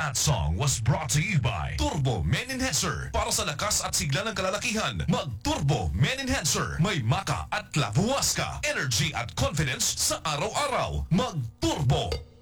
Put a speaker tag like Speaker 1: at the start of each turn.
Speaker 1: That song was brought to you by Turbo Men Enhancer. Para sa lakas at sigla ng kalalakihan, mag-Turbo Men Enhancer. May maka at labuwas ka. Energy at confidence sa araw-araw. Mag-Turbo!